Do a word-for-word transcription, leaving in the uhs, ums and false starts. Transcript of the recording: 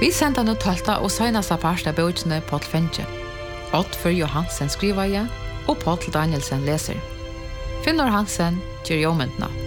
Vi sendte nu tolta og søgneste part av bøkene Paul Fenche. Oddfør Johansen skriver jeg, og Paul Danielsen leser. Finnor Hansen gjør jommentene.